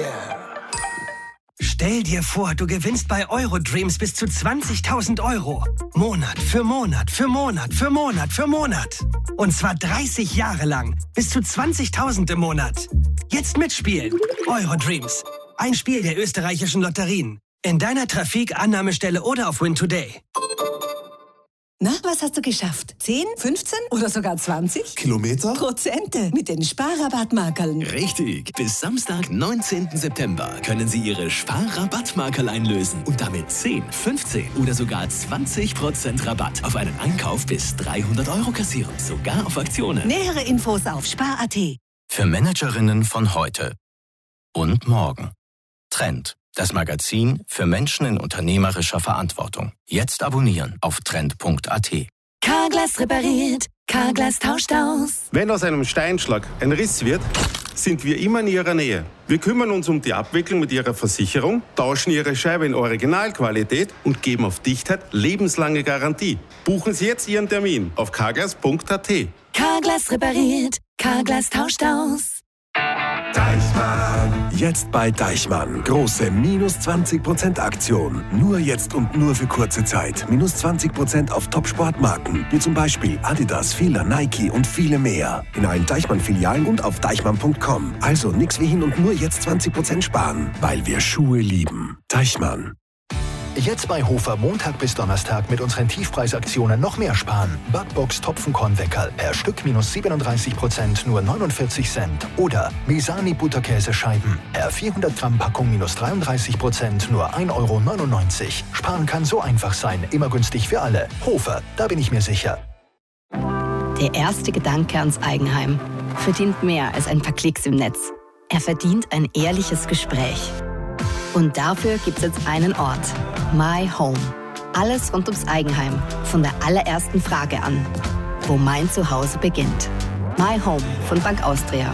yeah. Stell dir vor, du gewinnst bei Eurodreams bis zu 20.000 €. Monat für Monat für Monat für Monat für Monat. Und zwar 30 Jahre lang. Bis zu 20.000 im Monat. Jetzt mitspielen. Eurodreams. Ein Spiel der österreichischen Lotterien. In deiner Trafik, Annahmestelle oder auf Win Today. Na, was hast du geschafft? 10, 15 oder sogar 20? Kilometer? Prozente mit den Sparrabattmarkerln. Richtig. Bis Samstag, 19. September können Sie Ihre Sparrabattmarkerl einlösen und damit 10, 15 oder sogar 20% Rabatt auf einen Einkauf bis 300 € kassieren. Sogar auf Aktionen. Nähere Infos auf spar.at. Für Managerinnen von heute und morgen. Trend. Das Magazin für Menschen in unternehmerischer Verantwortung. Jetzt abonnieren auf trend.at. Carglass repariert, Carglass tauscht aus. Wenn aus einem Steinschlag ein Riss wird, sind wir immer in Ihrer Nähe. Wir kümmern uns um die Abwicklung mit Ihrer Versicherung, tauschen Ihre Scheibe in Originalqualität und geben auf Dichtheit lebenslange Garantie. Buchen Sie jetzt Ihren Termin auf carglass.at. Carglass repariert, Carglass tauscht aus. Deichmann. Jetzt bei Deichmann. Große minus 20% Aktion. Nur jetzt und nur für kurze Zeit. Minus 20% auf Top-Sportmarken. Wie zum Beispiel Adidas, Fila, Nike und viele mehr. In allen Deichmann-Filialen und auf deichmann.com. Also nix wie hin und nur jetzt 20% sparen. Weil wir Schuhe lieben. Deichmann. Jetzt bei Hofer Montag bis Donnerstag mit unseren Tiefpreisaktionen noch mehr sparen. Backbox Topfenkornweckerl per Stück minus 37%, nur 49 Cent. Oder Mesani Butterkäsescheiben per 400 Gramm Packung minus 33%, nur 1,99 €. Sparen kann so einfach sein, immer günstig für alle. Hofer, da bin ich mir sicher. Der erste Gedanke ans Eigenheim verdient mehr als ein paar Klicks im Netz. Er verdient ein ehrliches Gespräch. Und dafür gibt es jetzt einen Ort. My Home. Alles rund ums Eigenheim. Von der allerersten Frage an. Wo mein Zuhause beginnt. My Home von Bank Austria.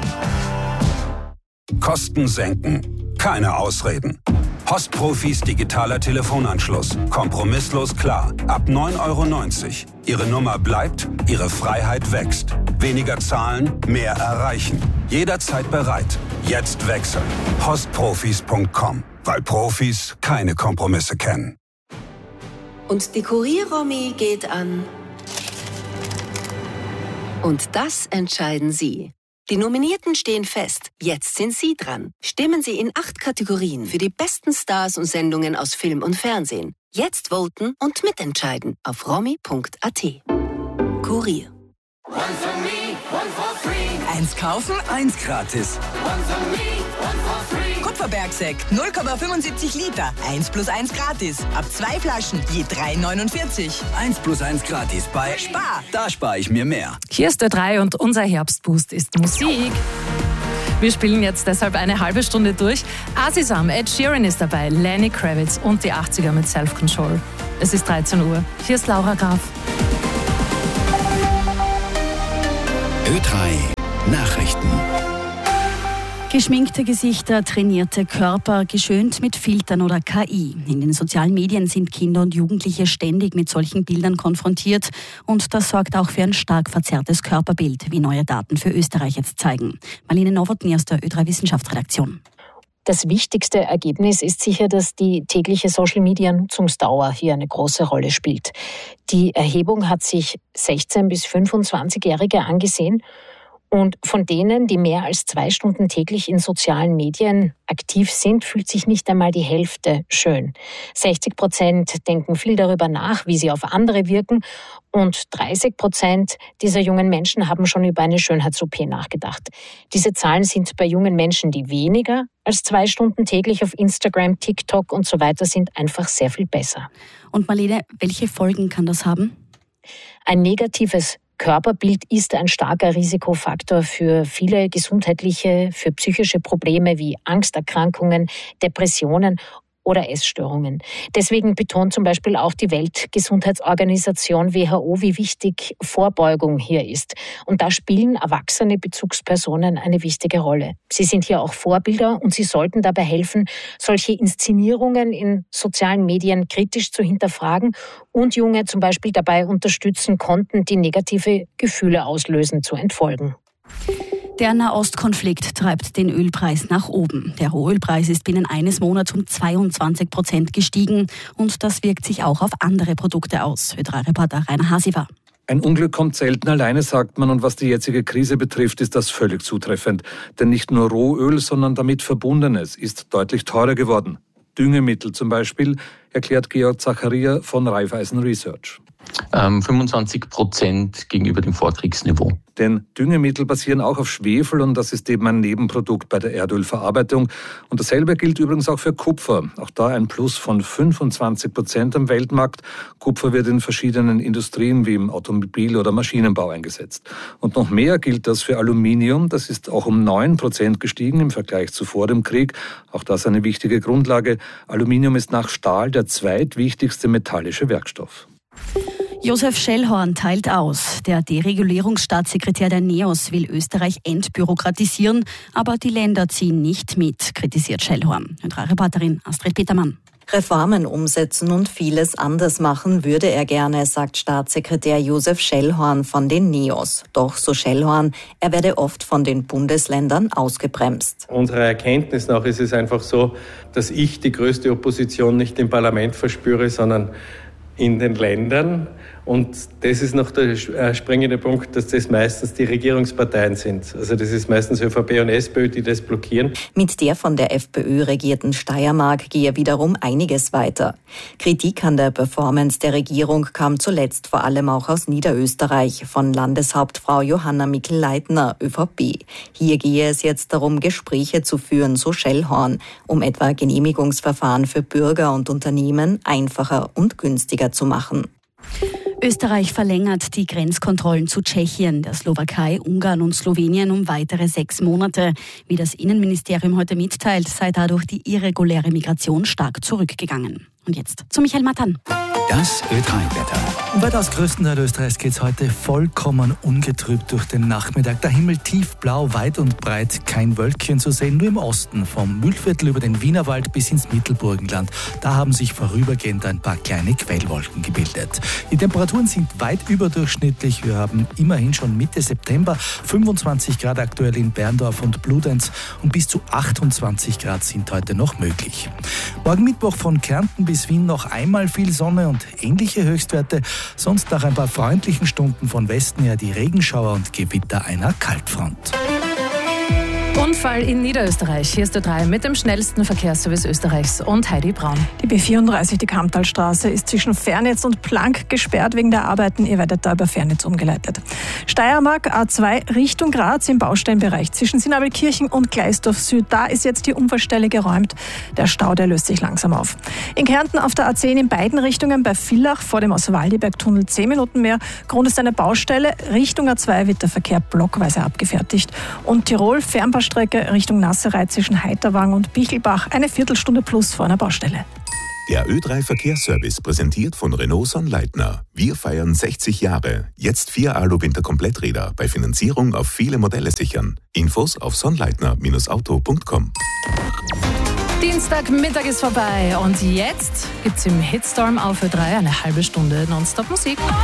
Kosten senken. Keine Ausreden. Postprofis digitaler Telefonanschluss. Kompromisslos klar. Ab 9,90 €. Ihre Nummer bleibt, Ihre Freiheit wächst. Weniger zahlen, mehr erreichen. Jederzeit bereit. Jetzt wechseln. Postprofis.com. Weil Profis keine Kompromisse kennen. Und die Kurier-Romy geht an. Und das entscheiden Sie. Die Nominierten stehen fest. Jetzt sind Sie dran. Stimmen Sie in 8 Kategorien für die besten Stars und Sendungen aus Film und Fernsehen. Jetzt voten und mitentscheiden auf romy.at. Kurier. One for me, one for free. 1 kaufen, 1 gratis. One for me, one for free. Kupferbergsekt 0,75 Liter. 1 plus 1 gratis. Ab 2 Flaschen, je 3,49. 1 plus 1 gratis bei Spar. Da spare ich mir mehr. Hier ist Ö3 und unser Herbstboost ist Musik. Wir spielen jetzt deshalb eine halbe Stunde durch. Asisam, Ed Sheeran ist dabei, Lenny Kravitz und die 80er mit Self-Control. Es ist 13 Uhr. Hier ist Laura Graf. Ö3 Nachrichten. Geschminkte Gesichter, trainierte Körper, geschönt mit Filtern oder KI. In den sozialen Medien sind Kinder und Jugendliche ständig mit solchen Bildern konfrontiert. Und das sorgt auch für ein stark verzerrtes Körperbild, wie neue Daten für Österreich jetzt zeigen. Marlene Nowotny aus der Ö3 Wissenschaftsredaktion. Das wichtigste Ergebnis ist sicher, dass die tägliche Social-Media-Nutzungsdauer hier eine große Rolle spielt. Die Erhebung hat sich 16- bis 25-Jährige angesehen. Und von denen, die mehr als 2 Stunden täglich in sozialen Medien aktiv sind, fühlt sich nicht einmal die Hälfte schön. 60% denken viel darüber nach, wie sie auf andere wirken. Und 30% dieser jungen Menschen haben schon über eine Schönheits-OP nachgedacht. Diese Zahlen sind bei jungen Menschen, die weniger als 2 Stunden täglich auf Instagram, TikTok und so weiter sind, einfach sehr viel besser. Und Marlene, welche Folgen kann das haben? Ein negatives Körperbild ist ein starker Risikofaktor für viele gesundheitliche, für psychische Probleme wie Angsterkrankungen, Depressionen oder Essstörungen. Deswegen betont zum Beispiel auch die Weltgesundheitsorganisation WHO, wie wichtig Vorbeugung hier ist. Und da spielen erwachsene Bezugspersonen eine wichtige Rolle. Sie sind hier auch Vorbilder und sie sollten dabei helfen, solche Inszenierungen in sozialen Medien kritisch zu hinterfragen und Junge zum Beispiel dabei unterstützen, Konten, die negative Gefühle auslösen, zu entfolgen. Der Nahostkonflikt treibt den Ölpreis nach oben. Der Rohölpreis ist binnen eines Monats um 22% gestiegen. Und das wirkt sich auch auf andere Produkte aus. Ö3-Reporter Rainer Hasiver. Ein Unglück kommt selten alleine, sagt man, und was die jetzige Krise betrifft, ist das völlig zutreffend. Denn nicht nur Rohöl, sondern damit Verbundenes ist deutlich teurer geworden. Düngemittel zum Beispiel, erklärt Georg Zacharia von Raiffeisen Research. 25% gegenüber dem Vorkriegsniveau. Denn Düngemittel basieren auch auf Schwefel und das ist eben ein Nebenprodukt bei der Erdölverarbeitung. Und dasselbe gilt übrigens auch für Kupfer. Auch da ein Plus von 25% am Weltmarkt. Kupfer wird in verschiedenen Industrien wie im Automobil- oder Maschinenbau eingesetzt. Und noch mehr gilt das für Aluminium. Das ist auch um 9% gestiegen im Vergleich zu vor dem Krieg. Auch das eine wichtige Grundlage. Aluminium ist nach Stahl der zweitwichtigste metallische Werkstoff. Josef Schellhorn teilt aus. Der Deregulierungsstaatssekretär der NEOS will Österreich entbürokratisieren, aber die Länder ziehen nicht mit, kritisiert Schellhorn. Reporterin Astrid Petermann. Reformen umsetzen und vieles anders machen würde er gerne, sagt Staatssekretär Josef Schellhorn von den NEOS. Doch, so Schellhorn, er werde oft von den Bundesländern ausgebremst. Unserer Erkenntnis nach ist es einfach so, dass ich die größte Opposition nicht im Parlament verspüre, sondern in den Ländern. Und das ist noch der springende Punkt, dass das meistens die Regierungsparteien sind. Also das ist meistens ÖVP und SPÖ, die das blockieren. Mit der von der FPÖ regierten Steiermark gehe wiederum einiges weiter. Kritik an der Performance der Regierung kam zuletzt vor allem auch aus Niederösterreich von Landeshauptfrau Johanna Mikl-Leitner, ÖVP. Hier gehe es jetzt darum, Gespräche zu führen, so Schellhorn, um etwa Genehmigungsverfahren für Bürger und Unternehmen einfacher und günstiger zu machen. Österreich verlängert die Grenzkontrollen zu Tschechien, der Slowakei, Ungarn und Slowenien um weitere 6 Monate. Wie das Innenministerium heute mitteilt, sei dadurch die irreguläre Migration stark zurückgegangen. Und jetzt zu Michael Mattan. Das Ö3-Wetter. Bei das größten Teil Österreichs geht es heute vollkommen ungetrübt durch den Nachmittag. Der Himmel tiefblau, weit und breit, kein Wölkchen zu sehen, nur im Osten, vom Mühlviertel über den Wienerwald bis ins Mittelburgenland. Da haben sich vorübergehend ein paar kleine Quellwolken gebildet. Die Temperaturen sind weit überdurchschnittlich. Wir haben immerhin schon Mitte September 25 Grad aktuell in Berndorf und Bludenz und bis zu 28 Grad sind heute noch möglich. Morgen Mittwoch von Kärnten bis Wien noch einmal viel Sonne und ähnliche Höchstwerte. Sonst nach ein paar freundlichen Stunden von Westen her die Regenschauer und Gewitter einer Kaltfront. Unfall in Niederösterreich. Hier ist Ö3 mit dem schnellsten Verkehrsservice Österreichs und Heidi Braun. Die B34, die Kamptalstraße, ist zwischen Fernitz und Plank gesperrt wegen der Arbeiten. Ihr werdet da über Fernitz umgeleitet. Steiermark, A2 Richtung Graz im Baustellenbereich zwischen Sinabelkirchen und Gleisdorf Süd. Da ist jetzt die Unfallstelle geräumt. Der Stau, der löst sich langsam auf. In Kärnten auf der A10 in beiden Richtungen bei Villach vor dem Auswaldiberg-Tunnel 10 Minuten mehr. Grund ist eine Baustelle. Richtung A2 wird der Verkehr blockweise abgefertigt. Und Tirol, Fernbaustrecke Richtung Nasserei zwischen Heiterwang und Bichelbach, eine Viertelstunde plus vor einer Baustelle. Der Ö3 Verkehrsservice präsentiert von Renault Sonnleitner. Wir feiern 60 Jahre. Jetzt 4 Alu-Winter-Kompletträder bei Finanzierung auf viele Modelle sichern. Infos auf sonnleitner-auto.com. Dienstagmittag ist vorbei und jetzt gibt's im Hitstorm auf Ö3 eine halbe Stunde Nonstop Musik.